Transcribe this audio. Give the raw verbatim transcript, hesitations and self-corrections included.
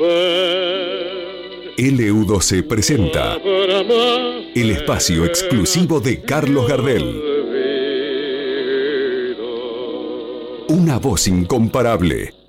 L U doce presenta el espacio exclusivo de Carlos Gardel. Una voz incomparable.